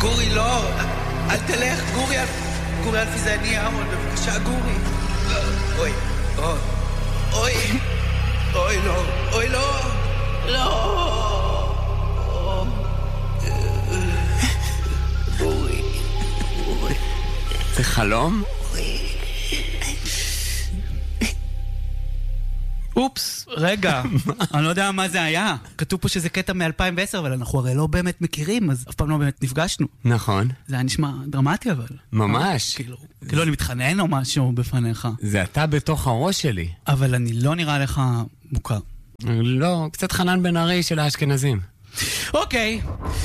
גורי, לא, אל תלך, גורי, אלפי זה אני, אהרון, בבקשה, גורי. אוי, לא, אוי, לא, גורי. זה חלום? אופס, רגע, אני לא יודע מה זה היה. כתוב פה שזה קטע מ-2010, אבל אנחנו הרי לא באמת מכירים, אז אף פעם לא באמת נפגשנו. נכון. זה היה נשמע דרמטי, אבל. ממש. כאילו אני מתחנן או משהו בפניך. זה אתה בתוך הראש שלי. אבל אני לא נראה לך מוכר. לא, קצת חנן בן ארי של האשכנזים. אוקיי.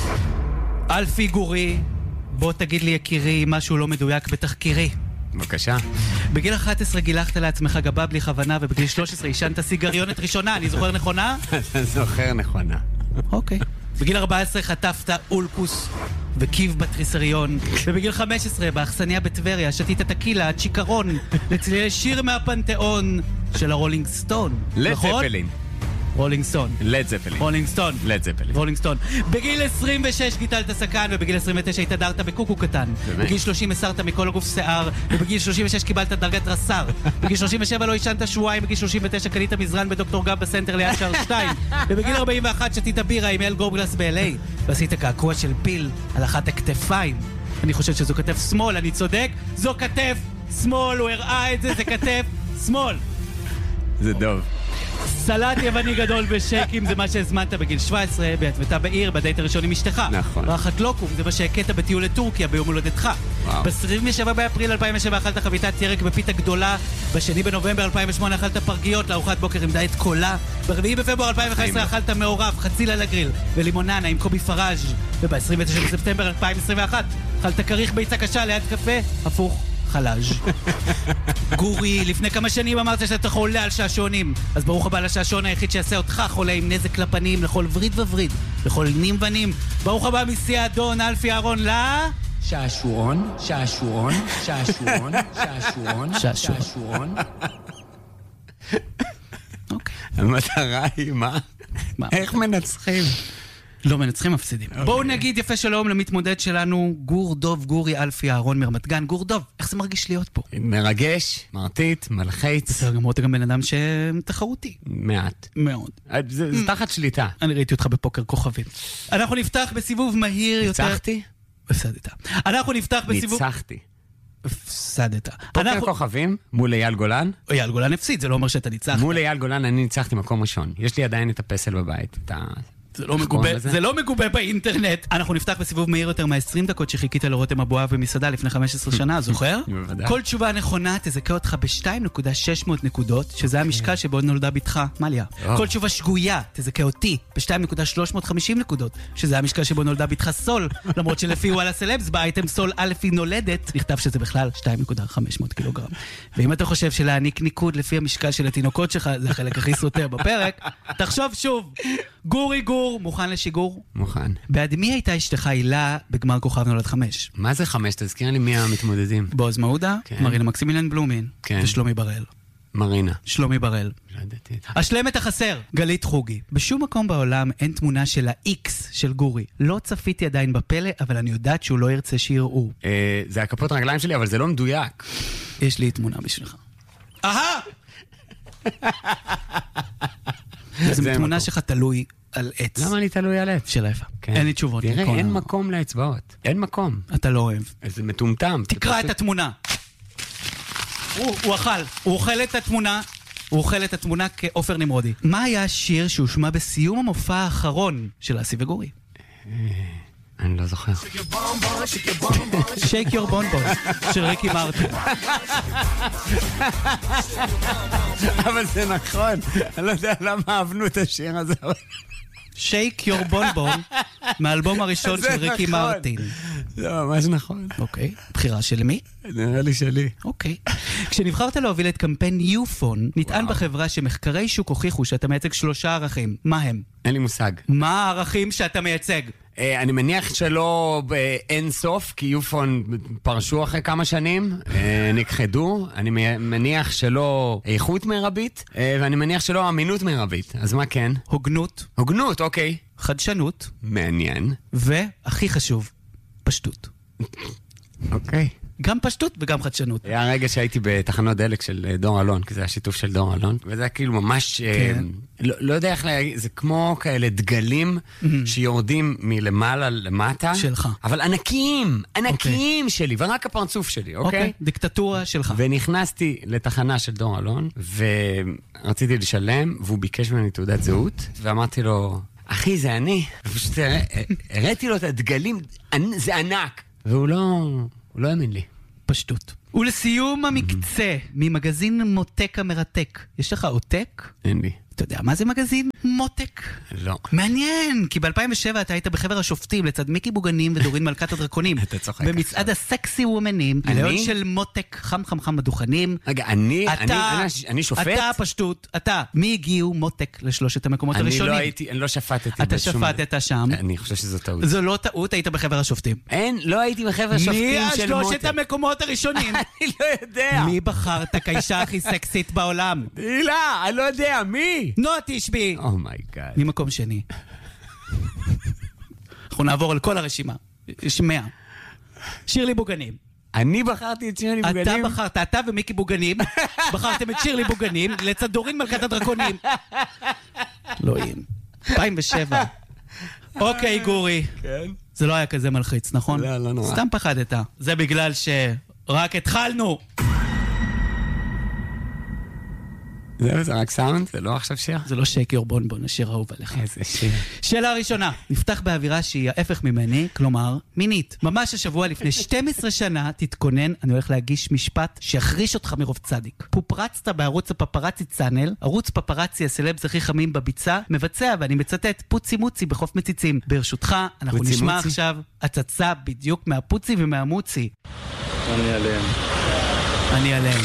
אלפי גורי, בוא תגיד לי יקירי משהו לא מדויק בתחקירי. בבקשה. בגיל 11 גילחת לעצמך גבה בלי כוונה, ובגיל 13 עישנת סיגריונת ראשונה, אני זוכר נכונה? אתה זוכר נכונה. אוקיי. בגיל 14 חטפת אולקוס וקיב בתריסריון, ובגיל 15 באכסניה בטבריה שתית טקילה, צ'יקרון, לצלילי שיר מהפנתיאון של הרולינג סטון. נכון? לזפלין. רולינג סטון. לד זפלין. רולינג סטון. לד זפלין. רולינג סטון. בגיל 26 גיטלת סכן, ובגיל 29 התהדרת בקוקו קטן. באמת? בגיל 30 הסרת מכל הגוף שיער, ובגיל 36 קיבלת דרגת רס"ר. בגיל 37 לא ישנת שבועיים, בגיל 39 קנית מזרן בדוקטור גב בסנטר ליד שער 2. ובגיל 41 שתית בירה עם אל גורבגלס ב-LA, ועשית קעקוע של פיל על אחת הכתפיים. אני חושב שזו כתף שמאל, אני צודק? זו כתף שמאל, הוא הראה את זה, זה כתף שמאל. זה דוב. סלט יווני גדול ושייקים זה מה שהזמנת בגיל 17, בהתוותה בעיר, בדייט הראשון עם אשתך. נכון. רחת לוקום זה מה שהקטת בטיול לטורקיה ביום הולדתך. ב-27 באפריל 2007 אכלת חביתת ירק בפיתה גדולה. ב2 בנובמבר 2008 אכלת פרגיות לארוחת בוקר עם דיאט קולה. ב4 בפברואר 2015 אכלת מעורב, חצילה לגריל ולימוננה עם קובי פראז'. וב-29 בספטמבר 2021 אכלת כריך ביצה קשה ליד קפה, הפוך. חלאז'. גורי, לפני כמה שנים אמרת שאתה חולה על שעשועונים, אז ברוך הבא לשעשועון היחיד שיעשה אותך חולה עם נזק לפנים, לכל וריד ווריד, לכל נים ונים. ברוך הבא מסי אדון אלפי אהרון שעשועון, שעשועון, שעשועון, שעשועון, שעשועון. אוקיי. המטרה היא מה? איך מנצחים? לא מנצחים, מפסידים. בואו נגיד יפה שלום למתמודד שלנו, גור דוב גורי אלפי אהרון מרמת גן. גור דוב, איך זה מרגיש להיות פה? מרגש, מרטיט, מלחיץ. בסדר גמור, אתה גם בן אדם שתחרותי. מעט. מאוד. זה תחת שליטה. אני ראיתי אותך בפוקר כוכבים. אנחנו נפתח בסיבוב מהיר יותר... ניצחתי? הפסדת. אנחנו נפתח בסיבוב... ניצחתי. הפסדת. פוקר כוכבים מול אייל גולן? אייל גולן הפסיד, זה לא אומר שאתה ניצחת. מול אייל גולן אני ניצחתי מקום ראשון. יש לי עדיין את הפסל בבית. זה לא מגובה באינטרנט. אנחנו נפתח בסיבוב מהיר יותר מה-20 דקות שחיכית לרותם אבואב במסעדה לפני 15 שנה, זוכר? בוודאי. כל תשובה נכונה תזכה אותך ב-2.600 נקודות, שזה המשקל שבו נולדה בתך, מליה. כל תשובה שגויה תזכה אותי ב-2.350 נקודות, שזה המשקל שבו נולדה בתך סול, למרות שלפי וואלה סלבס באייטם סול א' היא נולדת, נכתב שזה בכלל 2.500 קילוגרם. ואם אתה חושב שלהעניק ניקוד לפי המשקל של התינוקות שלך, זה החלק הכי סותר בפרק, תחשוב שוב. גורי גור, מוכן לשיגור? מוכן. בעד מי הייתה אשתך הילה בגמר כוכב נולד 5? מה זה 5? תזכיר לי מי המתמודדים. בועז מעודה, מרינה מקסימילן בלומין, ושלומי בראל. מרינה. שלומי בראל. השלם את החסר, גלית חוגי. בשום מקום בעולם אין תמונה של ה-X של גורי. לא צפיתי עדיין בפלא, אבל אני יודעת שהוא לא ירצה שיראו. זה הכפות רגליים שלי, אבל זה לא מדויק. יש לי תמונה בשבילך. אהה! זו תמונה שלך תלוי על עץ. למה אני תלוי על עץ? של איפה. אין לי תשובות. תראה, אין מקום לאצבעות. אין מקום. אתה לא אוהב. זה מטומטם. תקרא את התמונה. הוא אכל. הוא אוכל את התמונה כאופר נמרודי. מה היה השיר שהושמע בסיום המופע האחרון של אסי וגורי? אני לא זוכר. Shake your bonbon של ריקי מרטין. אבל זה נכון. אני לא יודע למה אהבנו את השיר הזה. Shake your bonbon מהאלבום הראשון של ריקי מרטין. זה ממש נכון. אוקיי. בחירה של מי? נראה לי שלי. אוקיי. כשנבחרת להוביל את קמפיין יופון, נטען בחברה שמחקרי שוק הוכיחו שאתה מייצג 3 ערכים. מה הם? אין לי מושג. מה הערכים שאתה מייצג? אני מניח שלא אין סוף, כי יופון פרשו אחרי כמה שנים, נכחדו. אני מניח שלא איכות מרבית, ואני מניח שלא אמינות מרבית. אז מה כן? הוגנות. הוגנות, אוקיי. חדשנות. מעניין. והכי חשוב, פשטות. אוקיי. גם פשטות וגם חדשנות. היה רגע שהייתי בתחנות דלק של דור אלון, כי זה היה שיתוף של דור אלון, וזה היה כאילו ממש, לא יודע איך להגיד, זה כמו כאלה דגלים שיורדים מלמעלה למטה. שלך. אבל ענקיים שלי, ורק הפרצוף שלי, אוקיי? דיקטטורה שלך. ונכנסתי לתחנה של דור אלון, ורציתי לשלם, והוא ביקש ממני תעודת זהות, ואמרתי לו, אחי, זה אני. ופשוט הראיתי לו את הדגלים, זה ענק. והוא לא האמין לי. פשטות. ולסיום המקצה, ממגזין מותק המרתק. יש לך עותק? אין לי. אתה יודע מה זה מגזין מותק? לא. מעניין, כי ב-2007 אתה היית בחבר השופטים לצד מיקי בוגנים ודורין מלכת הדרקונים. אתה צוחק. במצעד הסקסי וומנים, גיליון של מותק חם בדוכנים. רגע, אני שופט? אתה פשטות, אתה. מי הגיעו מותק לשלושת המקומות הראשונים? אני לא שפטתי. אתה שפטת שם. אני חושב שזו טעות. זו לא טעות, היית בחבר השופטים. לא הייתי בחבר השופטים של מותק. מי השלושת המקומות הראשונים? אני לא יודע. מי בחרת כאישה הכי סקסית בעולם? הילה, אני לא יודע, מי? נועה תשבי. אומייגאד. ממקום שני. אנחנו נעבור על כל הרשימה. יש 100. שירלי בוגנים. אני בחרתי את שירלי בוגנים? אתה בחרת, אתה ומיקי בוגנים, בחרתם את שירלי בוגנים לצד דורין מלכת הדרקונים. אלוהים. 2007. אוקיי, גורי. כן. זה לא היה כזה מלחיץ, נכון? לא נורא. סתם פחדת. זה בגלל שרק התחלנו. זה רק סאונד? זה לא עכשיו שיר? זה לא שייק יור בונבון, השיר אהוב עליך. איזה שיר. שאלה ראשונה, נפתח באווירה שהיא ההפך ממני, כלומר, מינית. ממש השבוע לפני 12 שנה, תתכונן, אני הולך להגיש משפט שיחריש אותך מרוב צדיק. פופרצת בערוץ הפפרצי צאנל, ערוץ פפרצי הסלבס הכי חמים בביצה, מבצע, ואני מצטט, פוצי מוצי בחוף מציצים. ברשותך, אנחנו נשמע עכשיו הצצה בדיוק מהפוצי ומהמוצי. אני עליהם.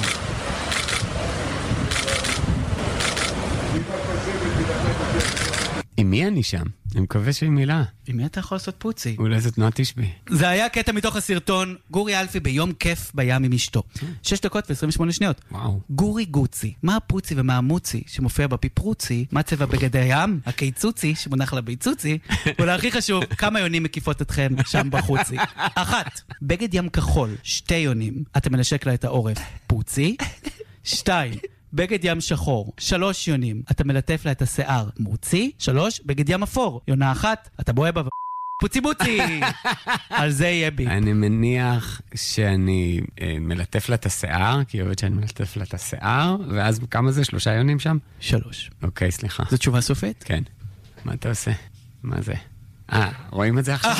עם מי אני שם? אני מקווה שעם מילה. עם מי אתה יכול לעשות פוצי? אולי זאת נועה תשבי. זה היה קטע מתוך הסרטון גורי אלפי ביום כיף בים עם אשתו. 6 דקות ו-28 שניות. וואו. גורי גוצי. מה הפוצי ומה המוצי שמופיע בפיפרוצי? מה צבע בגדי הים? הקיצוצי שמונח לביצוצי? ואולי הכי חשוב, כמה יונים מקיפות אתכם שם בחוצי? 1. בגד ים כחול, 2 יונים. אתה מנשק לה את העורף. פוצי. 2. בגד ים שחור, 3 יונים, אתה מלטף לה את השיער, מוצי. 3, בגד ים אפור, יונה 1, אתה בוהה בה פוצי בוצי. על זה יהיה בי. אני מניח שאני מלטף לה את השיער, כי היא אוהבת שאני מלטף לה את השיער, ואז כמה זה? 3 יונים שם? 3. אוקיי, סליחה. זו תשובה סופית? כן. מה אתה עושה? מה זה? רואים את זה עכשיו?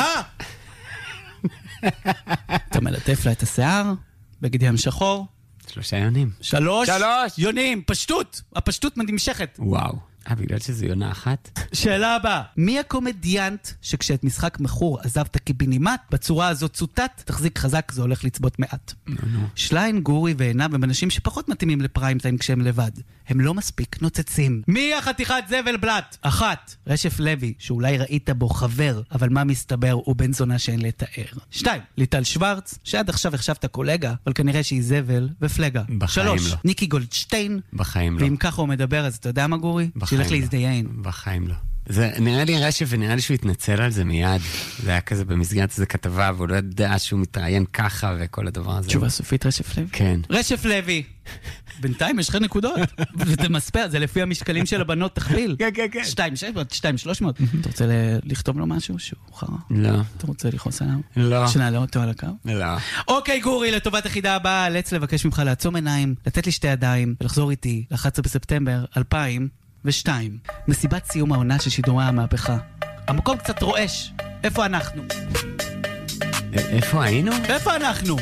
אתה מלטף לה את השיער, בגד ים שחור. 3 יונים. 3 יונים, פשטות. הפשטות נמשכת. וואו. בגלל שזה יונה 1. שאלה הבאה. מי הקומדיאנט שכשאת משחק מחור עזבת קיבינימט, בצורה הזאת צוטט, תחזיק חזק, זה הולך לצבות מעט. שליין, גורי ועינב הם אנשים שפחות מתאימים לפריים טיים כשהם לבד. הם לא מספיק נוצצים. מי החתיכת זבל בלט? 1. רשף לוי, שאולי ראית בו חבר, אבל מה מסתבר הוא בן זונה שאין לתאר. 2. ליטל שוורץ, שעד עכשיו החשבת קולגה, אבל כנראה שהיא זבל ופלגה. 3. ניקי גולדשטיין. בחיים לא. ואם ככה הוא מדבר, אז אתה יודע מה גורי? שילך להזדיין. בחיים לא. זה נראה לי רשף, ונראה לי שהוא התנצל על זה מיד. זה היה כזה במסגרת איזה כתבה, והוא לא יודע שהוא מתראיין ככה וכל הדבר הזה. תשובה סופית, רשף לוי? כן. רשף לוי. בינתיים יש לך נקודות. וזה מספר, זה לפי המשקלים של הבנות תכפיל. כן, כן, כן. 2,600, 2,300. אתה רוצה לכתוב לו משהו שהוא חרה? לא. אתה רוצה לכעוס עליו? לא. שנעלה אותו על הקו? לא. אוקיי, גורי, לטובת החידה הבאה, let's לבקש ממך לעצום עיניים, לתת לי 2 ידיים, ולחזור איתי ל-11 בספטמבר 2002. מסיבת סיום העונה של שידורי המהפכה. המקום קצת רועש. איפה אנחנו? איפה היינו? איפה אנחנו?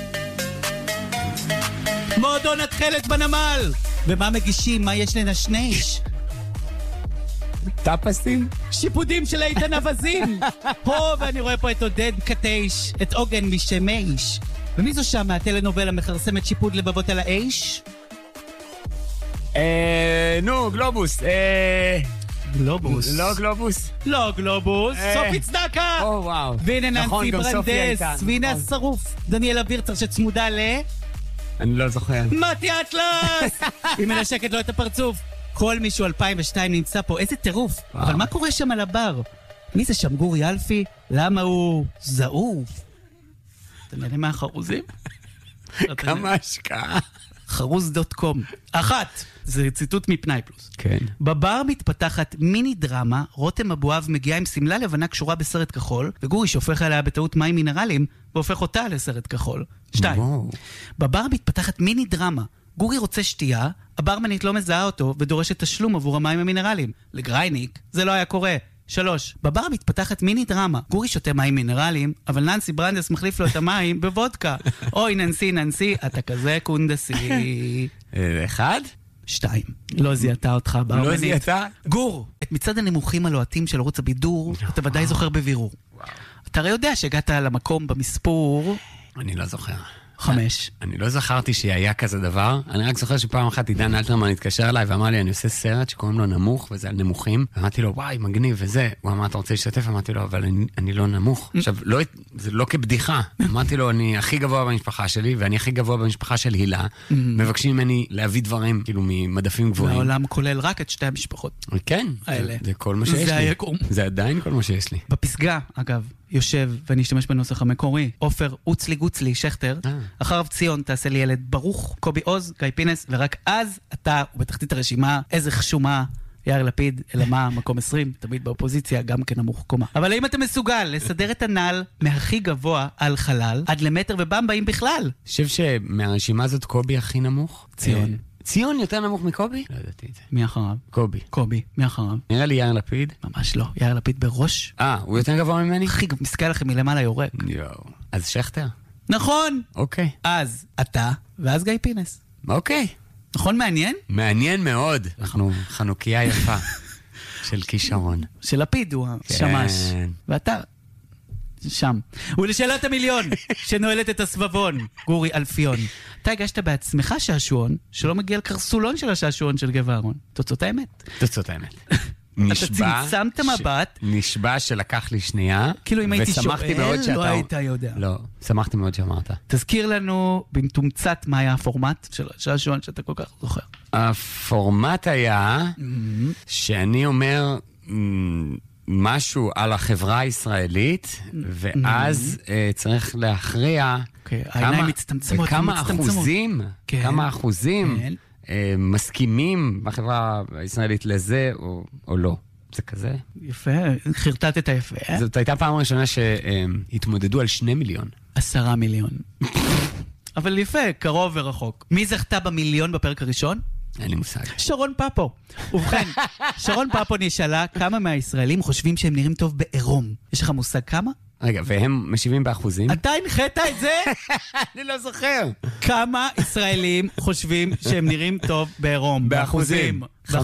מועדון התכלת בנמל! ומה מגישים? מה יש לנשנש? טאפסים? שיפודים של איתן אבזים! ואני רואה פה את עודד קטש, את עוגן משמש. ומי זו שם מהטלנובלה מכרסמת שיפוד לבבות על האש? נו, גלובוס. גלובוס. לא גלובוס. לא גלובוס. סופי צדקה! וואו. והנה ננסי ברנדס. והנה השרוף. דניאלה וירצר שצמודה אני לא זוכר. מתי אטלס! היא מנשקת לו את הפרצוף. כל מישהו 2002 נמצא פה, איזה טירוף. אבל מה קורה שם על הבר? מי זה שם גורי אלפי? למה הוא זעוף? אתה נהנה מהחרוזים? כמה השקעה. חרוז.com. 1. זה ציטוט מפנאי פלוס. כן. בבר מתפתחת מיני דרמה, רותם אבואב מגיעה עם סמלה לבנה קשורה בסרט כחול, וגורי שופך עליה בטעות מים מינרלים, והופך אותה לסרט כחול. 2. בבר מתפתחת מיני דרמה. גורי רוצה שתייה, הברמנית לא מזהה אותו, ודורשת תשלום עבור המים המינרלים. לגרייניק זה לא היה קורה. 3. בבר מתפתחת מיני דרמה. גורי שותה מים מינרלים, אבל ננסי ברנדס מחליף לו את המים בוודקה. אוי, ננסי, אתה כזה קונדסי. 1. 2. לא זיהתה אותך ברמנית. לא זיהתה? גור, את מצד הנמוכים הלוהטים של ערוץ הבידור, אתה ודאי זוכר בבירור. אתה הרי יודע שהגעת למקום במספור. אני לא זוכר. 5. אני לא זכרתי שהיה כזה דבר. אני רק זוכר שפעם אחת עידן אלתרמן התקשר אליי ואמר לי, אני עושה סרט שקוראים לו נמוך, וזה על נמוכים. ואמרתי לו, וואי, מגניב, וזה. הוא אמר, אתה רוצה להשתתף? אמרתי לו, אבל אני לא נמוך. עכשיו, זה לא כבדיחה. אמרתי לו, אני הכי גבוה במשפחה שלי, ואני הכי גבוה במשפחה של הילה. מבקשים ממני להביא דברים, כאילו, ממדפים גבוהים. והעולם כולל רק את שתי המשפחות. כן, זה כל מה שיש לי. זה עדיין כל מה שיש לי. בפסגה, אגב, יושב, ואני אשתמש בנוסח המקורי, עופר, גוצלי, שכטר, אחריו ציון, תעשה לי ילד ברוך, קובי עוז, גיא פינס, ורק אז אתה, ובתחתית הרשימה, איזה חשומה, יאיר לפיד, אלא מה, מקום 20, תמיד באופוזיציה, גם כנמוך קומה. אבל האם אתה מסוגל לסדר את הנעל מהכי גבוה על חלל, עד למטר ובמבה, אם בכלל? אני חושב שמהרשימה הזאת קובי הכי נמוך. ציון. ציון יותר נמוך מקובי? לא ידעתי את זה. מי אחריו? קובי. מי אחריו? נראה לי יאיר לפיד. ממש לא. יאיר לפיד בראש. הוא יותר גבוה ממני? הכי מסתכל לכם מלמעלה יורק. אז שכטר. נכון! אוקיי. אז אתה, ואז גיא פינס. אוקיי. נכון, מעניין? מעניין מאוד. אנחנו חנוכיה יפה של כישרון. של לפיד הוא שמש. ואתה... שם. ולשאלת המיליון, שנועלת את הסבבון, גורי אלפיון. אתה הגשת בעצמך שעשועון, שלא מגיע לקרסולון של השעשועון של גבע אהרון. תוצאות האמת. אתה צמצמת מבט. נשבע שלקח לי שנייה. כאילו אם הייתי שואל, לא היית יודע. לא, שמחתי מאוד שאמרת. תזכיר לנו במתומצת מה היה הפורמט של השעשועון שאתה כל כך זוכר. הפורמט היה שאני אומר... משהו על החברה הישראלית, ואז צריך להכריע כמה אחוזים מסכימים בחברה הישראלית לזה או לא. זה כזה. יפה, חרטטת יפה. זאת הייתה פעם ראשונה שהתמודדו על 2 מיליון. 10 מיליון. אבל יפה, קרוב ורחוק. מי זכתה במיליון בפרק הראשון? אין לי מושג. שרון פאפו. ובכן, שרון פאפו נשאלה כמה מהישראלים חושבים שהם נראים טוב בעירום. יש לך מושג כמה? רגע, והם משיבים באחוזים? אתה הנחית את זה? אני לא זוכר. כמה ישראלים חושבים שהם נררים טוב בעירום? באחוזים. 55%. 56%.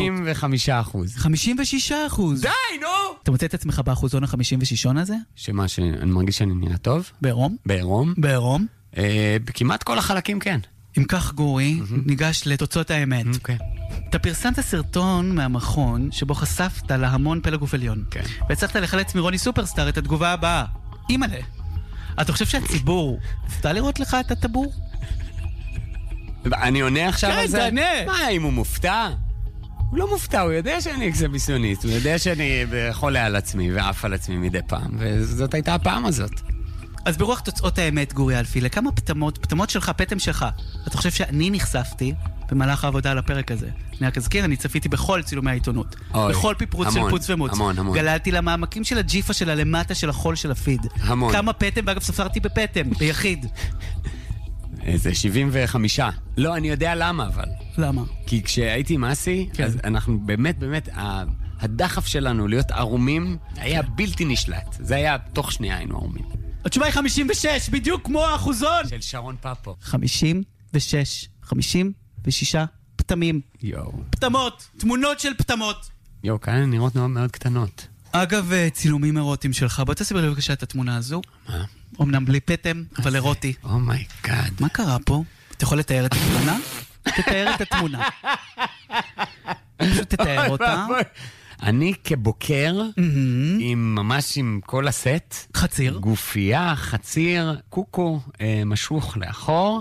די, נו! אתה מוצא את עצמך באחוזון ה-56 הזה? שמה, שאני מרגיש שאני נראה טוב? בעירום? בעירום? בעירום? כמעט כל החלקים כן. אם כך גורי, ניגש לתוצאות האמת. אוקיי. אתה פרסמת סרטון מהמכון שבו חשפת להמון פלג גוף עליון. כן. והצלחת לחלץ מרוני סופרסטאר את התגובה הבאה. אימא'לה, אתה חושב שהציבור מופתע לראות לך את הטבור? אני עונה עכשיו על זה? כן, תענה. מה, אם הוא מופתע? הוא לא מופתע, הוא יודע שאני אקסביסיוניסט, הוא יודע שאני חולה על עצמי ואף על עצמי מדי פעם, וזאת הייתה הפעם הזאת. אז ברוח תוצאות האמת, גורי אלפי, לכמה פתמות שלך, פטם שלך, אתה חושב שאני נחשפתי במהלך העבודה על הפרק הזה? אני רק אזכיר, אני צפיתי בכל צילומי העיתונות. בכל פיפרוץ של פוץ ומוץ. המון. גללתי למעמקים של הג'יפה של הלמטה של החול של הפיד. המון. כמה פטם, ואגב ספרתי בפטם, ביחיד. זה 75. לא, אני יודע למה, אבל. למה? כי כשהייתי עם אסי, אז אנחנו באמת, הדחף שלנו להיות ערומים היה בלתי נשלט. זה היה תוך שנייה היינו ערומים. התשובה היא 56, בדיוק כמו האחוזון של שרון פאפו. 56 פתמים. פתמות, תמונות של פתמות. כאן נראות מאוד מאוד קטנות. אגב, צילומים אירוטיים שלך, בוא תסביר לי בבקשה את התמונה הזו. מה? אמנם בלי פטם, אבל אירוטי. אומייגאד. מה קרה פה? אתה יכול לתאר את התמונה? תתאר את התמונה. פשוט תתאר אותה. אני כבוקר, ממש עם כל הסט. חציר. גופייה, חציר, קוקו, משוך לאחור.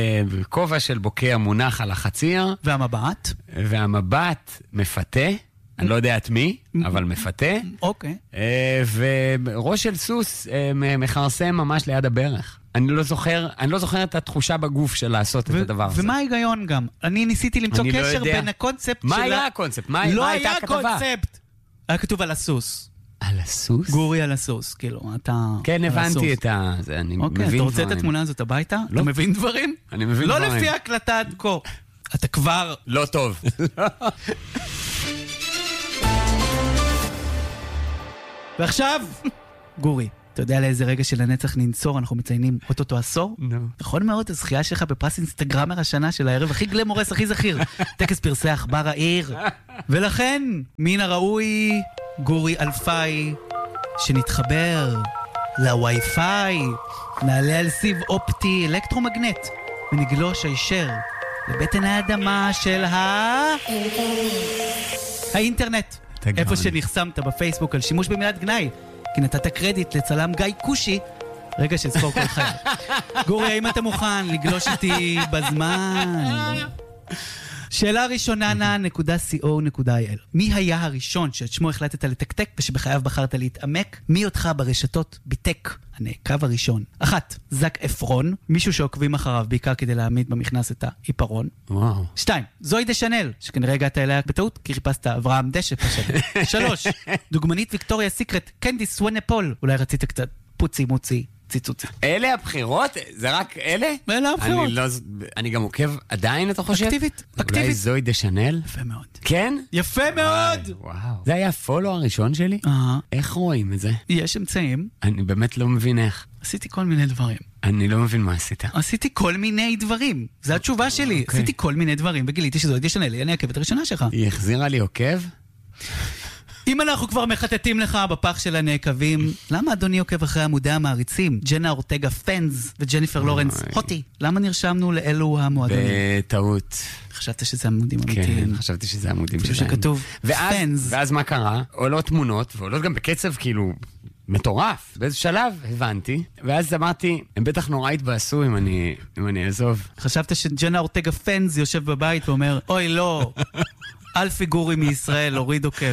כובע של בוקר מונח על החציר. והמבט? והמבט מפתה. אני לא יודע את מי, אבל מפתה. אוקיי. וראש של סוס מחרסם ממש ליד הברך. אני לא זוכר את התחושה בגוף של לעשות את הדבר הזה. ומה ההיגיון גם? אני ניסיתי למצוא קשר בין הקונספט מה היה הקונספט? מה הייתה הכתבה? לא היה קונספט! היה כתוב על הסוס. על הסוס? גורי על הסוס, כאילו, אתה... כן, הבנתי את זה, אני מבין דברים. אוקיי, אתה רוצה את התמונה הזאת הביתה? אתה מבין דברים? אני מבין דברים. לא לפי ההקלטה עד כה. אתה כבר... לא טוב. ועכשיו, גורי, אתה יודע לאיזה רגע של הנצח ננצור אנחנו מציינים אותו עשור? נכון מאוד, הזכייה שלך בפרס אינסטגרמר השנה של הערב הכי גלמורס, הכי זכיר. טקס פרסי עכבר העיר. ולכן, מן הראוי, גורי אלפי, שנתחבר לווי-פיי, נעלה על סיב אופטי אלקטרומגנט, ונגלוש הישר לבטן האדמה של האינטרנט. איפה שנחסמת בפייסבוק על שימוש במילת גנאי, כי נתת קרדיט לצלם גיא קושי. רגע שזכור כל חיים. גורי, האם אתה מוכן לגלוש איתי בזמן? שאלה ראשונה .co.il. מי היה הראשון שאת שמו החלטת לתקתק ושבחייו בחרת להתעמק? מי אותך ברשתות ביטק? הנעקב הראשון. 1. זק אפרון, מישהו שעוקבים אחריו בעיקר כדי להעמיד במכנס את העיפרון. וואו. 2. זוי דשנל, שכנראה הגעת אליה בטעות כי חיפשת אברהם דשא פשט. 3. דוגמנית ויקטוריה סיקרט, קנדיס וונפול. אולי רצית קצת פוצי מוצי. ציצוצי. אלה הבחירות? זה רק אלה? אלה הבחירות. אני גם עוקב עדיין, אתה חושב? אקטיבית. אולי זוי דשנל? יפה מאוד. כן? יפה מאוד! וואו. זה היה הפולו הראשון שלי? איך רואים את זה? יש אמצעים. אני באמת לא מבין איך. עשיתי כל מיני דברים. אני לא מבין מה עשית. עשיתי כל מיני דברים. זו התשובה שלי. עשיתי כל מיני דברים וגיליתי שזוי דשנל היא הנעקבת הראשונה שלך. היא החזירה לי עוקב? אם אנחנו כבר מחטטים לך בפח של הנעקבים, למה אדוני עוקב אחרי עמודי המעריצים? ג'נה אורטגה פנז וג'ניפר לורנס הוטי. למה נרשמנו לאלו המועדונים? בטעות. חשבת שזה עמודים אמיתיים. כן, חשבתי שזה עמודים שלהם. שכתוב פנז. ואז מה קרה? עולות תמונות, ועולות גם בקצב כאילו מטורף. באיזה שלב הבנתי, ואז אמרתי, הם בטח נורא התבאסו אם אני אעזוב. חשבת שג'נה אורטגה פנז יושב בבית ואומר, אוי לא, אלפי גורי מישראל, הוריד עוקב.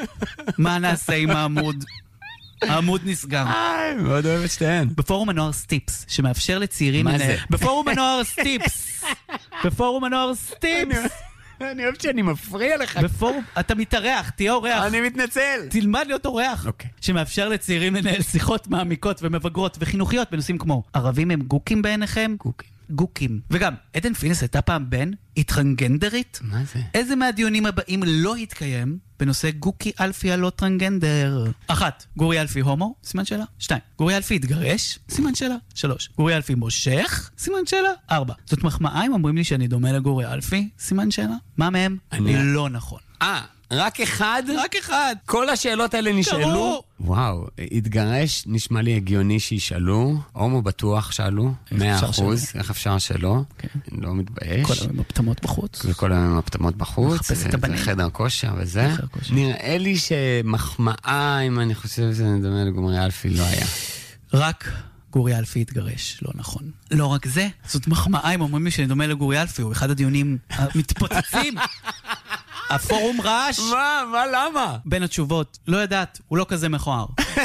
מה נעשה עם העמוד? העמוד נסגר. מאוד אוהב את שתיהן. בפורום הנוער סטיפס, שמאפשר לצעירים... מה זה? בפורום הנוער סטיפס. בפורום הנוער סטיפס. אני אוהב שאני מפריע לך. בפורום... אתה מתארח, תהיה אורח. אני מתנצל. תלמד להיות אורח. אוקיי. שמאפשר לצעירים לנהל שיחות מעמיקות ומבגרות וחינוכיות בנושאים כמו ערבים הם גוקים בעיניכם? גוקים. וגם, עדן פינס הייתה פעם בן? טרנגנדרית? מה זה? איזה מהדיונים הבאים לא התקיים בנושא גוקי אלפי הלא טרנגנדר? 1. גורי אלפי הומו? סימן שאלה. 2. גורי אלפי התגרש? סימן שאלה. 3. גורי אלפי מושך? סימן שאלה. 4. זאת מחמאה אם אומרים לי שאני דומה לגורי אלפי? סימן שאלה. מה מהם? לא נכון. רק אחד? רק אחד. כל השאלות האלה נשאלו? וואו, התגרש נשמע לי הגיוני שישאלו. הומו בטוח שאלו. 100%. איך אפשר שלא? אני לא מתבייש. כל היום הפתמות בחוץ. וכל היום הפתמות בחוץ. מחפש את הבנים. חדר כושר וזה. נראה לי שמחמאה, אם אני חושב שזה דומה לגורי אלפי, לא היה. רק גורי אלפי התגרש, לא נכון. לא רק זה, זאת מחמאה אם אומרים לי שאני דומה לגורי אלפי, הוא אחד הדיונים המתפוצצים. הפורום רעש. מה, למה? בין התשובות, לא יודעת, הוא לא כזה מכוער.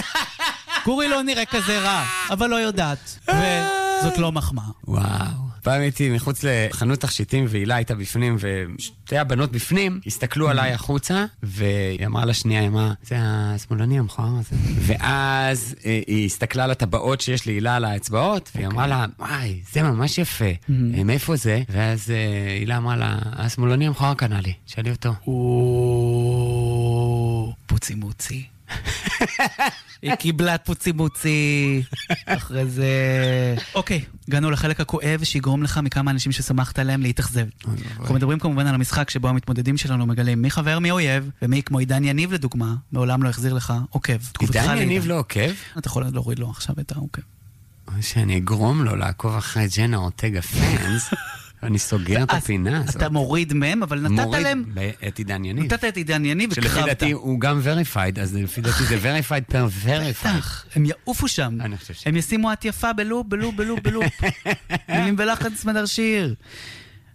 גורי לא נראה כזה רע, אבל לא יודעת. וזאת לא מחמאה. וואו. פעם הייתי מחוץ לחנות תכשיטים, והילה הייתה בפנים, ושתי הבנות בפנים הסתכלו עליי החוצה, והיא אמרה לשנייה, היא אמרה, זה השמאלני המכוער הזה. ואז היא הסתכלה על הטבעות שיש להילה על האצבעות, והיא אמרה לה, וואי, זה ממש יפה. מאיפה זה? ואז הילה אמרה לה, השמאלני המכוער קנה לי, שאלי אותו. פוצי מוצי. היא קיבלה פוצי מוצי. אחרי זה... אוקיי, הגענו לחלק הכואב שיגרום לך מכמה אנשים ששמחת עליהם להתאכזב. אנחנו מדברים כמובן על המשחק שבו המתמודדים שלנו מגלים מי חבר מי אויב, ומי כמו עידן יניב לדוגמה, מעולם לא החזיר לך עוקב. עידן יניב לא עוקב? אתה יכול להוריד לו עכשיו את העוקב. שאני אגרום לו לעקוב אחרי ג'נה אורטגה פנס. אני סוגר את הפינה הזאת. אתה מוריד מהם, אבל נתת להם... מוריד את עידן יניב. נתת את עידן יניב וקרבת. שלפי דעתי הוא גם verified, אז לפי דעתי זה verified per verified. הם יעופו שם. הם ישימו את יפה בלופ. מילים ולחץ מדר שיר.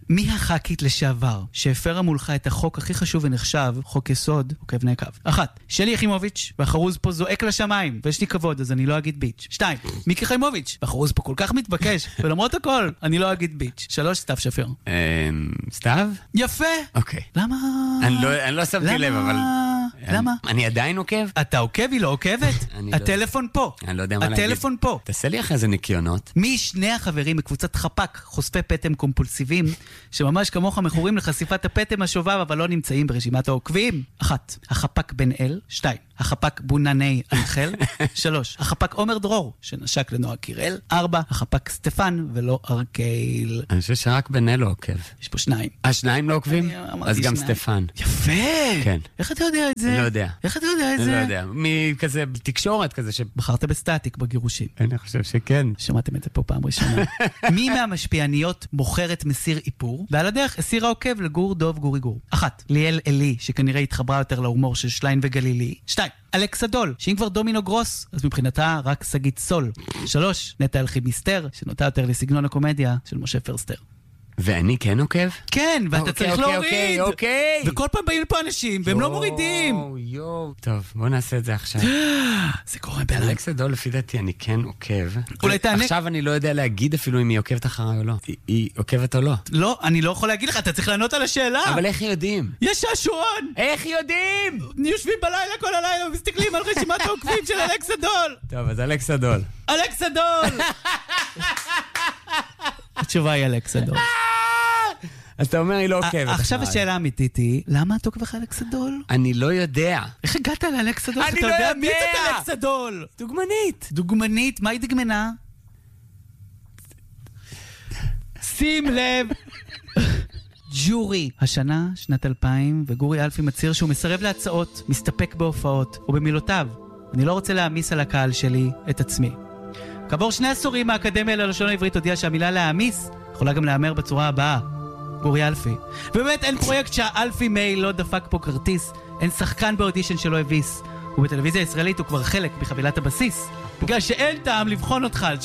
מי הח"כית לשעבר שהפרה מולך את החוק הכי חשוב ונחשב, חוק יסוד, עוקב נעקב? 1. שלי יחימוביץ', והחרוז פה זועק לשמיים, ויש לי כבוד, אז אני לא אגיד ביץ'. 2. מיקי חיימוביץ', והחרוז פה כל כך מתבקש, ולמרות הכל, אני לא אגיד ביץ'. 3. סתיו שפיר. סתיו? יפה! אוקיי. למה? אני לא שמתי לב, אבל... למה? אני עדיין עוקב? אתה עוקב, היא לא עוקבת? הטלפון פה. אני לא יודע מה להגיד. הטלפון פה. תעשה לי אחרי זה ניקיונות. מי שני החברים מקבוצת חפק, חושפי פטם קומפולסיביים, שממש כמוך מכורים לחשיפת הפטם השובב, אבל לא נמצאים ברשימת העוקבים? 1. החפק בן אל. 2. החפק בונני אנחל. 3. החפק עומר דרור, שנשק לנועה קירל. 4. החפק סטפן ולא ארקייל. אני חושב שרק בן אל לא עוקב. יש פה 2. שניים לא עוקבים? אז גם סטפן. יפה! כן. איך אתה יודע את זה? אני לא יודע. איך אתה יודע את זה? אני לא יודע. מכזה תקשורת כזה בחרת בסטטיק בגירושים. אני חושב שכן. שמעתם את זה פה פעם ראשונה. מי מהמשפיעניות מוכרת מסיר איפור, ועל הדרך הסירה עוקב לגור דוב גורי גור? 1. ליאל אלי, שכנראה התחברה יותר להומור של שליין וגלילי. 2. אלכסה דול, שאם כבר דומינו גרוס, אז מבחינתה רק סגית סול. 3. נטע אלכימיסטר, שנוטה יותר לסגנון הקומדיה של משה פרסטר. ואני כן עוקב? כן, ואתה צריך להוריד. אוקיי. וכל פעם באים לפה אנשים, והם לא מורידים. טוב, בוא נעשה את זה עכשיו. זה קורה בעלי. אלכסה דול, לפי דעתי, אני כן עוקב. אולי תענה. עכשיו אני לא יודע להגיד אפילו אם היא עוקבת אחריי או לא. היא עוקבת או לא. לא, אני לא יכול להגיד לך, אתה צריך לענות על השאלה. אבל איך יודעים? יש שעשועון. איך יודעים? יושבים בלילה כל הלילה ומסתכלים על רשימת העוקבים של אלכסה דול. טוב, אז אלכסה דול. אלכסה דול! התשובה היא אלכסה דול. אז אתה אומר, היא לא עוקבת. עכשיו השאלה האמיתית היא, למה את עוקב אחרי אלכסה דול? אני לא יודע. איך הגעת לאלכסה דול? אני לא יודע. מי זאת אלכסה דול? דוגמנית. דוגמנית? מה היא דגמנה? שים לב. ג'ורי. השנה, שנת 2000, וגורי אלפי מצהיר שהוא מסרב להצעות, מסתפק בהופעות, ובמילותיו, אני לא רוצה להעמיס על הקהל שלי את עצמי. כעבור 2 עשורים האקדמיה ללשון העברית הודיעה שהמילה להעמיס יכולה גם להאמר בצורה הבאה. גורי אלפי. ובאמת אין פרויקט שהאלפי מייל לא דפק פה כרטיס, אין שחקן באודישן שלא הביס, ובטלוויזיה הישראלית הוא כבר חלק מחבילת הבסיס, בגלל שאין טעם לבחון אותך על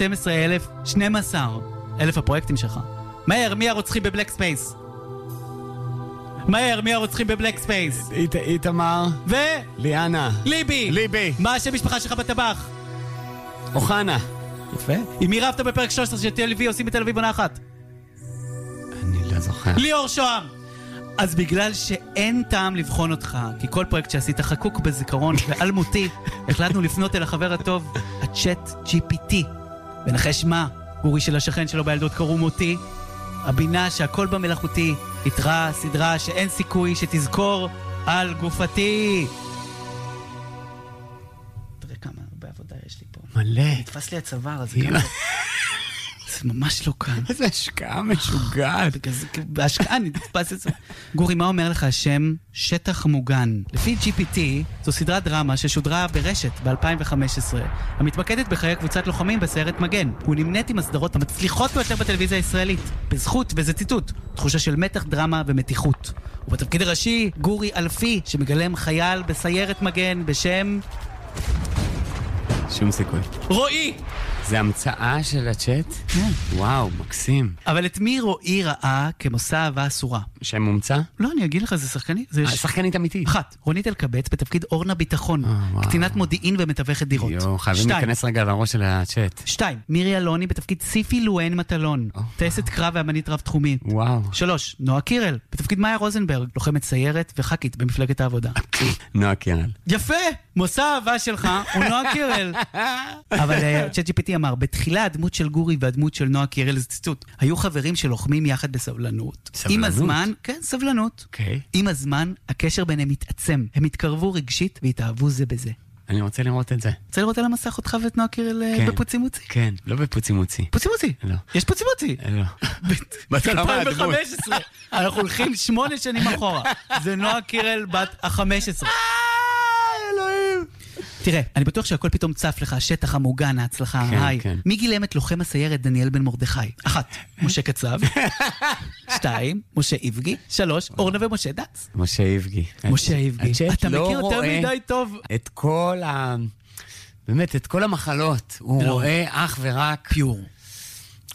912,000 הפרויקטים שלך. מהר, מי הרוצחים בבלק ספייס? מהר, מי הרוצחים בבלק ספייס? איתמר. ליאנה. ליבי. מה השם משפחה שלך בטבח? אוחנה. יפה. עם מי רבת בפרק 13 של תל אביב עושים בתל אביב עונה אחת? אני לא זוכר. ליאור שוהם. אז בגלל שאין טעם לבחון אותך, כי כל פרויקט שעשית חקוק בזיכרון ואלמותי, החלטנו לפנות אל החבר הטוב, הצ'אט GPT. ונחש מה? גורי של השכן שלו בילדות קראו מותי. הבינה שהכל במלאכותי, יתרה, סדרה שאין סיכוי שתזכור על גופתי. תראה כמה הרבה עבודה יש לי פה. מלא. נתפס לי הצוואר, אז גם... זה ממש לא כאן. איזה השקעה משוגעת. בהשקעה נתפס את זה. גורי, מה אומר לך השם שטח מוגן? לפי GPT, זו סדרת דרמה ששודרה ברשת ב-2015, המתמקדת בחיי קבוצת לוחמים בסיירת מגן. הוא נמנית עם הסדרות המצליחות ביותר בטלוויזיה הישראלית. בזכות, וזה ציטוט, תחושה של מתח, דרמה ומתיחות. ובתפקיד הראשי, גורי אלפי, שמגלם חייל בסיירת מגן בשם... שום סיכוי. רועי! זה המצאה של הצ'אט? כן. וואו, מקסים. אבל את מי רועי ראה כמושא אהבה אסורה? שם מומצא? לא, אני אגיד לך, זה שחקנית. שחקנית אמיתית. 1. רונית אלקבץ בתפקיד אורנה ביטחון, קצינת מודיעין ומתווכת דירות. חייבים להיכנס רגע לראש של הצ'אט. 2. מירי אלוני בתפקיד סיפי לואן מטלון, טייסת קרב ואמנית רב תחומית. וואו. 3. נועה קירל בתפקיד מאיה רוזנברג, לוחמת סיירת וח"כית במפלגת העבודה. נועה קירל. יפה! מושא האהבה שלך הוא נועה קירל. אבל ChatGPT אמר, בתחילה הדמות של גורי והדמות של נועה קירל, זה ציטוט, היו חברים שלוחמים יחד בסבלנות. עם הזמן, כן, סבלנות. עם הזמן, הקשר ביניהם מתעצם. הם התקרבו רגשית והתאהבו זה בזה. אני רוצה לראות את זה. רוצה לראות על המסך אותך ואת נועה קירל בפוצימוצי? כן, לא בפוצימוצי. פוצימוצי? לא. יש פוצימוצי? לא. ב-2015. אנחנו הולכים 8 שנים אחורה. זה נועה קירל בת ה-15. אלוהים. תראה, אני בטוח שהכל פתאום צף לך, השטח המוגן, ההצלחה, היי. מי גילם את לוחם הסיירת דניאל בן מרדכי? 1. משה קצב. 2. משה איבגי. 3. אורנה ומשה דץ. משה איבגי. משה איבגי. אתה מכיר יותר מדי טוב. את כל באמת, את כל המחלות. הוא רואה אך ורק פיור.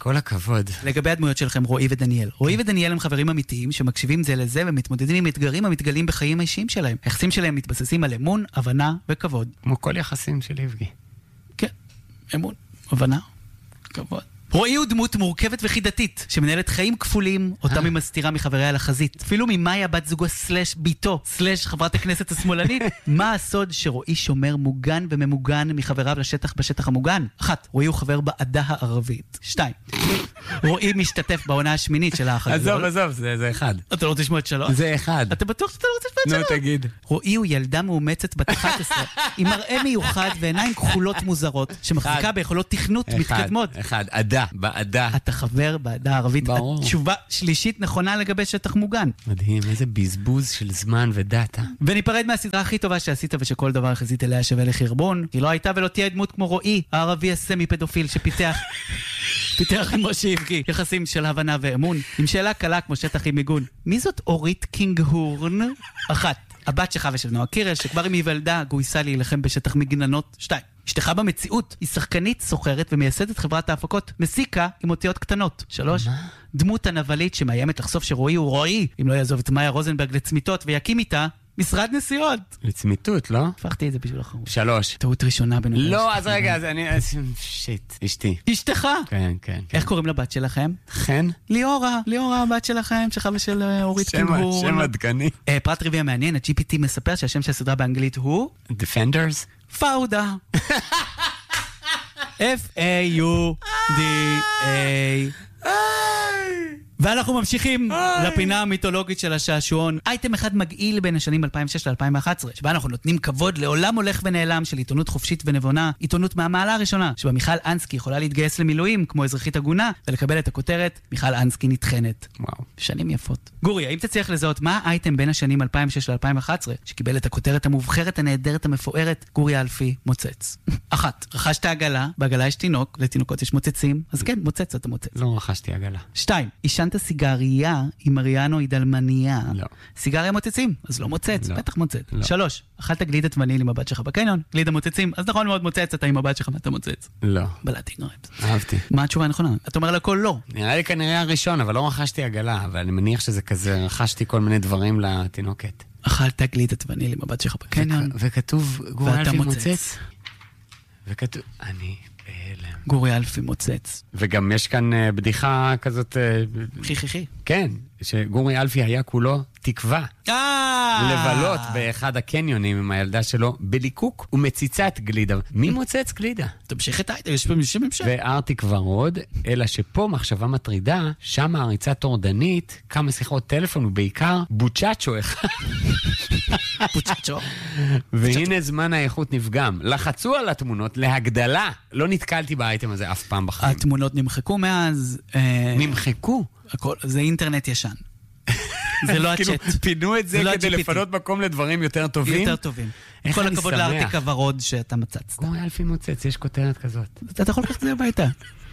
כל הכבוד. לגבי הדמויות שלכם, רועי ודניאל. רועי ודניאל הם חברים אמיתיים שמקשיבים זה לזה ומתמודדים עם אתגרים המתגלים בחיים האישיים שלהם. היחסים שלהם מתבססים על אמון, הבנה וכבוד. כמו כל יחסים של איבגי. כן, אמון, הבנה, כבוד. רועי הוא דמות מורכבת וחידתית, שמנהלת חיים כפולים, אותם היא מסתירה מחבריה לחזית. אפילו ממאיה בת זוגו סלש ביתו, סלש חברת הכנסת השמאלנית. מה הסוד שרועי שומר מוגן וממוגן מחבריו לשטח בשטח המוגן? 1. רועי הוא חבר בעדה הערבית. 2. רועי משתתף בעונה השמינית של האח הגדול. עזוב, זה 1. אתה לא רוצה לשמוע את 3? זה 1. אתה בטוח שאתה לא רוצה לשמוע את 3? נו, תגיד. רועי הוא ילדה מאומצת בת 11, עם מראה מיוחד ועיניים כחולות מוזרות, שמחזיקה ביכולות תכנות מתקדמות. 1. בעדה. אתה חבר בעדה הערבית. ברור. התשובה שלישית נכונה לגבי שטח מוגן. מדהים, איזה בזבוז של זמן ודאטה. וניפרד מהסדרה הכי טובה שעשית ושכל דבר חזית אליה שווה לחרבון. היא לא הייתה ולא תהיה דמות כמו רועי, הערבי הסמי-פדופיל שפיתח עם משה איבגי יחסים של הבנה ואמון, עם שאלה קלה כמו שטח עם מיגון. מי זאת אורית קינגהורן? 1. הבת שלך ושל נועה קירל, שכבר עם היוולדה גויסה להילחם בשטח מגננות. 2. אשתך במציאות היא שחקנית, סוחרת ומייסדת חברת ההפקות מסיקה עם אותיות קטנות. 3. דמות הנבלית שמאיימת לחשוף שרועי הוא רועי אם לא יעזוב את מאיה רוזנברג לצמיתות ויקים איתה משרד נסיעות. לצמיתות, לא? הפכתי את זה בשביל אחרון. 3. טעות ראשונה בנוגע. לא, אז רגע, אז אני... שיט, אשתי. אשתך? כן. איך קוראים לבת שלכם? חן? ליאורה, הבת שלכם, שלך ושל אורית קינגהורן. שם עדכני. פרט טריוויה מעניין, ה-GPT מספר שהשם של הסדרה באנגלית הוא... Defenders? פאודה. F-A-U-D-A. ואנחנו ממשיכים לפינה המיתולוגית של השעשועון. אייטם אחד מגעיל בין השנים 2006 ל-2011, שבה אנחנו נותנים כבוד לעולם הולך ונעלם של עיתונות חופשית ונבונה, עיתונות מהמעלה הראשונה, שבה מיכל אנסקי יכולה להתגייס למילואים כמו אזרחית הגונה, ולקבל את הכותרת מיכל אנסקי נטחנת. וואו. שנים יפות. גורי, האם תצליח לזהות מה האייטם בין השנים 2006 ל-2011, שקיבל את הכותרת המובחרת, הנהדרת, המפוארת, גורי אלפי מוצץ? 1. רכשת עגלה, בעגלה יש תינוק, לתינוקות יש מוצצים, אז כן, מוצץ אתה מוצץ. לא רכשתי עגלה. 2. עישנת סיגריה עם מריאנו אידלמניה. לא. סיגריה מוצצים, אז לא מוצץ, לא. בטח מוצץ. לא. 3. אכלת גלידת וניל עם הבת שלך בקניון, גלידה מוצצים, אז נכון מאוד מוצץ, אתה עם הבת שלך ואתה מוצץ. לא. בלעתי נורת. אהבתי. מה התשובה הנכונה? אתה אומר לכל לא. נראה לי כנראה הראשון, אבל לא רכשתי עגלה, אבל אני מניח שזה כזה, רכשתי כל מיני דברים לתינוקת. אכלת גלידת וניל עם הבת שלך בקניון. וכתוב גורי ואתה אלפי מוצץ. מוצץ. וכתוב, אני בהלם. גורי אלפי מוצץ. וגם יש כאן בדיחה כזאת... חי. כן, שגורי אלפי היה כולו תקווה. לבלות באחד הקניונים עם הילדה שלו בליקוק ומציצת גלידה. מי מוצץ גלידה? תמשיך את האייטם, יש פה מישהו ממשל. והארתי כבר עוד, אלא שפה מחשבה מטרידה, שם העריצה טורדנית, כמה שיחות טלפון ובעיקר בוצ'אצ'ו אחד. בוצ'אצ'ו. והנה זמן האיכות נפגם. לחצו על התמונות להגדלה. לא נתקלתי באייטם הזה אף פעם בחיים. התמונות נמחקו מאז. נמחקו? הכל, זה אינטרנט ישן. זה לא הצ'אט. פינו את זה כדי לפנות מקום לדברים יותר טובים? יותר טובים. כל הכבוד לארטיק הוורוד שאתה מצצת. גורי אלפי מוצץ, יש כותרת כזאת. אתה יכול לקחת את זה הביתה.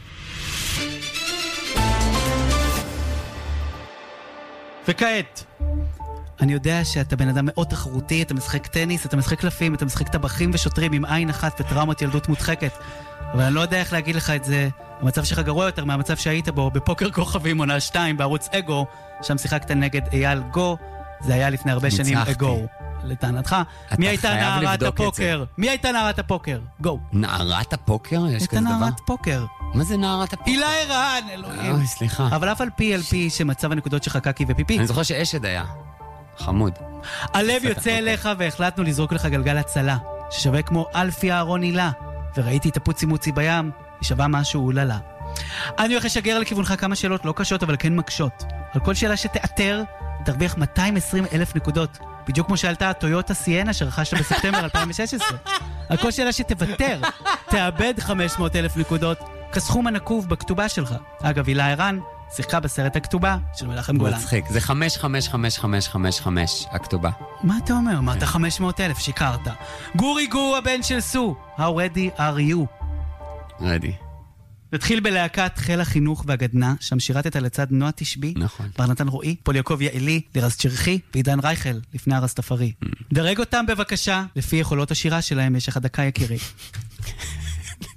וכעת, אני יודע שאתה בן אדם מאוד תחרותי, אתה משחק טניס, אתה משחק קלפים, אתה משחק טבחים ושוטרים עם עין אחת וטראומת ילדות מודחקת. אבל אני לא יודע איך להגיד לך את זה. המצב שלך גרוע יותר מהמצב שהיית בו בפוקר כוכבים עונה 2 בערוץ אגו, שם שיחקת נגד אייל גו. זה היה לפני הרבה שנים אגו. לטענתך. מי הייתה נערת הפוקר? מי הייתה נערת הפוקר? גו. נערת הפוקר? יש כזה דבר? הייתה נערת פוקר. מה זה נערת הפוקר? הילה ערן, אלוהים. אוי, סליחה. אבל אף על פי שמצב הנקודות שלך קקי ופיפי. אני זוכר שאשד היה. חמוד. הלב יוצא אליך והחלטנו לזרוק לך גלגל הצלה, ששווה כמו אלפי אהרון הילה. וראיתי את הפוצי מוצי בים, היא שווה משהו אוללה. אני הולך לשגר לכיוונך כמה שאלות לא קשות אבל כן מקשות. על כל שאלה שתאתר, תרוויח 220,000 נקודות. בדיוק כמו שעלתה הטויוטה סיינה שרכשת בספטמבר 2016. על כל שאלה שתוותר, תאבד 500,000 נקודות, כסכום הנקוב בכתובה שלך. אגב, הילה ערן שיחקה בסרט הכתובה של מלאכם גולן. מצחיק, זה 55555 הכתובה. מה אתה אומר? אמרת 500,000, שיקרת. גורי גור הבן של סו, how ready are you? ready. נתחיל בלהקת חיל החינוך והגדנה, שם שירתת לצד נועה תשבי, נכון. בר נתן רועי, פול יעקב יעלי, לירז צ'רחי ועידן רייכל, לפני הרסטפרי. דרג אותם בבקשה, לפי יכולות השירה שלהם, יש לך דקה יקירי.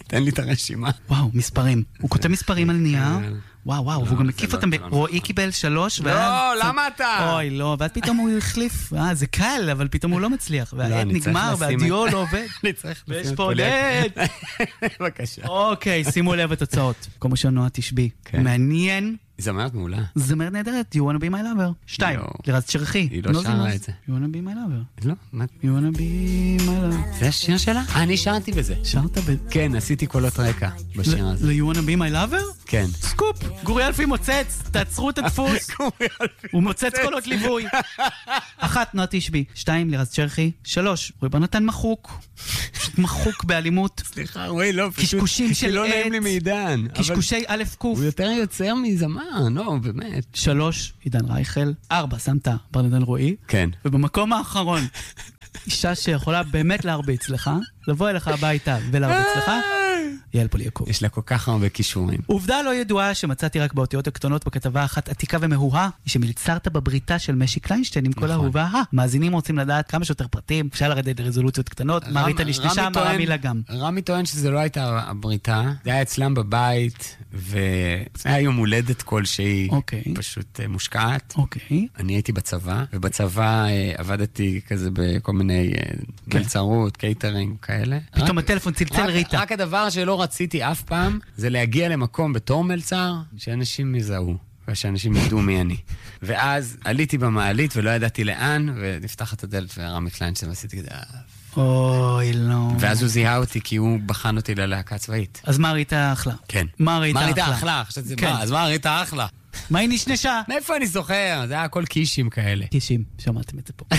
תן לי את הרשימה. וואו, מספרים. הוא כותב מספרים על נייר. וואו, והוא גם מקיף אותם. רועי קיבל 3. לא, למה אתה? אוי, לא, ואז פתאום הוא החליף. זה קל, אבל פתאום הוא לא מצליח. והעד נגמר, והדיו לא עובד. ויש פה עוד עד. בבקשה. אוקיי, שימו לב התוצאות. כל מה שנועה תשבי. מעניין. זמרת מעולה. זמרת נהדרת, You wanna be my lover. 2, לירז צ'רחי. היא לא שרה את זה. You wanna be my lover. לא, מה? You wanna be my lover. זה השיר שלה? אני שרתי בזה. שרת בזה? כן, עשיתי קולות רקע בשיר הזה. You wanna be my lover? כן. סקופ! גורי אלפי מוצץ, תעצרו את הדפוס. הוא מוצץ קולות ליווי. 1, נועה תשבי. 2, לירז צ'רחי. 3, רועי בר נתן מחוק. פשוט מחוק באלימות. סליחה, רועי, לא, פשוט... קשקושים של לא נעים לי מעידן. קשקושי א' ק'. הוא יותר יוצר מזמר, לא, באמת. 3, עידן רייכל. 4, שמת בר נתן רועי. כן. ובמקום האחרון, אישה שיכולה באמת להרביץ לך, לבוא אליך הביתה ולהרביץ לך, יעל פוליאקוב. יש לה כל כך הרבה קישורים. עובדה לא ידועה שמצאתי רק באותיות הקטנות בכתבה אחת עתיקה ומהוהה, היא שמלצרת בבריתה של משי קליינשטיין עם כל האהובה. מאזינים רוצים לדעת כמה שיותר פרטים, אפשר לרדת לרזולוציות קטנות, מה ריטה נשנשה, מה רמי לגם. רמי טוען שזה לא הייתה הבריתה, זה היה אצלם בבית, וזה היה יום הולדת כלשהי, פשוט מושקעת. אני הייתי בצבא, ובצבא עבדתי כזה בכל מיני מלצרות, קייטרינג כאלה. פתאום הטלפון צלצל ריטה. רק הדבר שלא רציתי אף פעם, זה להגיע למקום בתור מלצר, שאנשים יזהו, ושאנשים ידעו מי אני. ואז עליתי במעלית ולא ידעתי לאן, ונפתח את הדלת ורמי קליינשטיין, ועשיתי כזה... אוי, לא. ואז הוא זיהה אותי, כי הוא בחן אותי ללהקה צבאית. אז מה ראיתה אחלה? כן. מה ראיתה אחלה? אז מה ראיתה אחלה? מה היא נשנשה? מאיפה אני זוכר? זה היה הכל קישים כאלה. קישים, שמעתם את זה פה.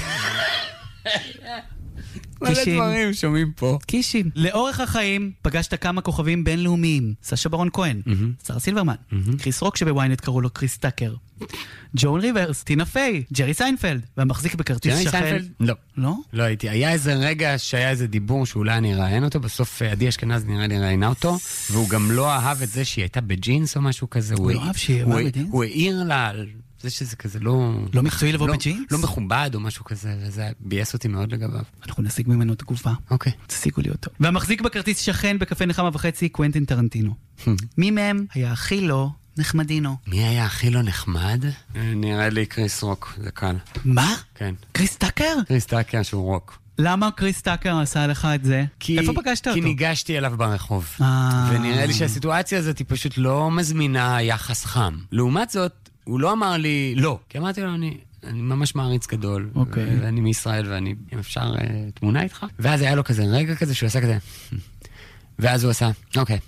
מלא דברים שומעים פה. קישים. לאורך החיים פגשת כמה כוכבים בינלאומיים. סשה ברון כהן, שרה סילברמן, קריס רוק שבוויינט קראו לו קריס טאקר, ג'ון ריברס, טינה פיי, ג'רי סיינפלד, והמחזיק בכרטיס שכן. ג'רי סיינפלד? לא. לא? לא הייתי. היה איזה רגע שהיה איזה דיבור שאולי אני אראיין אותו, בסוף עדי אשכנז נראה לי ראיינה אותו, והוא גם לא אהב את זה שהיא הייתה בג'ינס או משהו כזה. הוא לא אהב שהיא אהבה בג'ינס? הוא העיר לה... זה שזה כזה לא... לא מקצועי לבוא בג'ינס? לא מכובד או משהו כזה, וזה בייס אותי מאוד לגביו. אנחנו נשיג ממנו את הגופה. אוקיי. תשיגו לי אותו. והמחזיק בכרטיס שכן בקפה נחמה וחצי, קוונטין טרנטינו. מי מהם היה הכי לא נחמדינו? מי היה הכי לא נחמד? נראה לי קריס רוק, זה קל. מה? כן. קריס טאקר? קריס טאקר שהוא רוק. למה קריס טאקר עשה לך את זה? איפה פגשת אותו? כי ניגשתי אליו ברחוב. ונראה לי שהסיטואציה הזאת היא פשוט לא מזמינה יחס חם. לעומת זאת, הוא לא אמר לי לא, כי אמרתי לו, אני ממש מעריץ גדול, ואני מישראל, ואני, אם אפשר, תמונה איתך. ואז היה לו כזה רגע כזה, שהוא עשה כזה, ואז הוא עשה, אוקיי.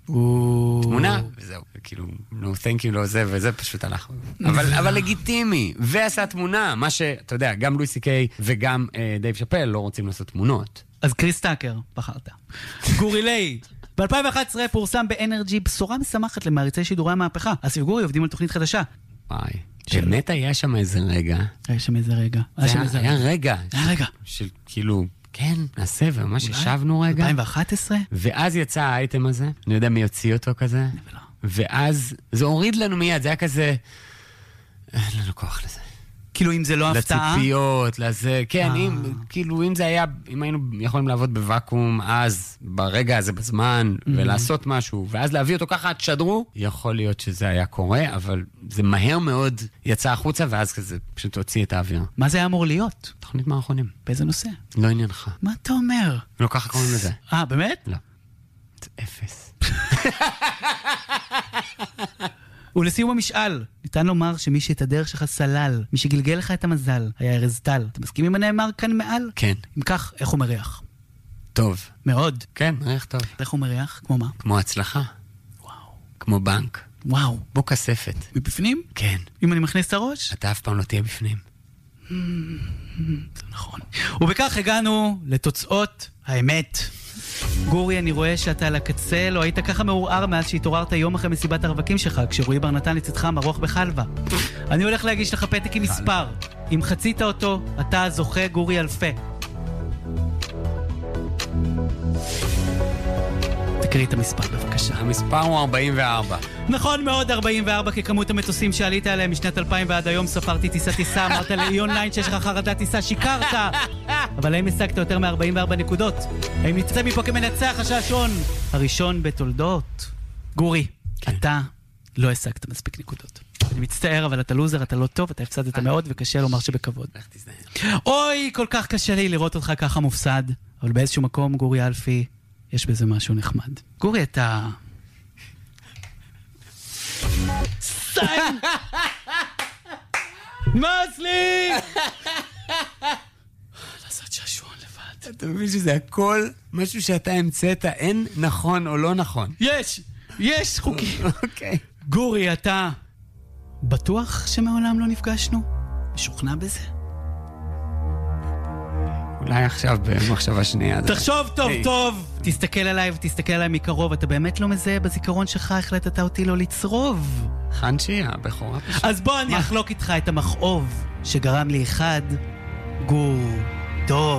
תמונה, וזהו, כאילו, no thank you, לא זה, וזה פשוט הלך. אבל לגיטימי, ועשה תמונה, מה שאתה יודע, גם לואי סי קיי וגם דייב שאפל לא רוצים לעשות תמונות. אז קריס טאקר, בחרת. גורי ליי. ב-2011 פורסם באנרג'י בשורה משמחת למעריצי שידורי המהפכה. אסיף גורי עובדים על תוכנית חדשה. וואי, באמת היה שם איזה רגע. היה שם איזה רגע. היה רגע. היה רגע. של כאילו, כן, נעשה, וממש ישבנו רגע. 2011? ואז יצא האייטם הזה, אני יודע מי יוציא אותו כזה. ואז זה הוריד לנו מיד, זה היה כזה, אין לנו כוח לזה. כאילו אם זה לא הפתעה? לציפיות, לזה, כן, כאילו אם זה היה, אם היינו יכולים לעבוד בוואקום אז, ברגע הזה בזמן, ולעשות משהו, ואז להביא אותו ככה, תשדרו, יכול להיות שזה היה קורה, אבל זה מהר מאוד יצא החוצה, ואז כזה פשוט הוציא את האוויר. מה זה היה אמור להיות? תוכנית מערכונים. באיזה נושא? לא עניינך. מה אתה אומר? לא ככה קוראים לזה. באמת? לא. זה אפס. ולסיום המשאל, ניתן לומר שמי שאת הדרך שלך סלל, מי שגלגל לך את המזל, היה ארז טל. אתה מסכים עם הנאמר כאן מעל? כן. אם כך, איך הוא מריח? טוב. מאוד. כן, מריח טוב. איך הוא מריח? כמו מה? כמו הצלחה. וואו. כמו בנק. וואו. בוא כספת. מבפנים? כן. אם אני מכניס את הראש? אתה אף פעם לא תהיה בפנים. זה נכון. ובכך הגענו לתוצאות האמת. גורי, אני רואה שאתה על הקצה, לא היית ככה מעורער מאז שהתעוררת יום אחרי מסיבת הרווקים שלך, כשרועי בר נתן לצדך מרוח בחלבה. אני הולך להגיש לך פתק עם מספר. אם חצית אותו, אתה זוכה גורי אלפה. תקריא את המספר בבקשה. המספר הוא 44. נכון מאוד, 44 ככמות המטוסים שעלית עליהם משנת 2000 ועד היום. ספרתי טיסה, אמרת לי אונליין שיש לך חרדת טיסה, שיקרת. אבל האם השגת יותר מ-44 נקודות? האם נצא מפה כמנצח השעשון הראשון בתולדות? גורי, אתה לא השגת מספיק נקודות. אני מצטער, אבל אתה לוזר, אתה לא טוב, אתה הפסדת מאוד, וקשה לומר שבכבוד. אוי, כל כך קשה לי לראות אותך ככה מופסד, אבל באיזשהו מקום, גורי אלפי, יש בזה משהו נחמד. גורי, אתה... סיים! נמאס לי! לעשות שעשועון לבד. אתה מבין שזה הכל משהו שאתה המצאת, אין נכון או לא נכון. יש חוקים. אוקיי. גורי, אתה בטוח שמעולם לא נפגשנו? משוכנע בזה? אולי עכשיו במחשבה שנייה. תחשוב טוב. תסתכל עליי ותסתכל עליי מקרוב. אתה באמת לא מזהה בזיכרון שלך החלטת אותי לא לצרוב. חנשי, הבכורה פשוט. אז בוא אני אחלוק איתך את המכאוב שגרם לי אחד גור טוב.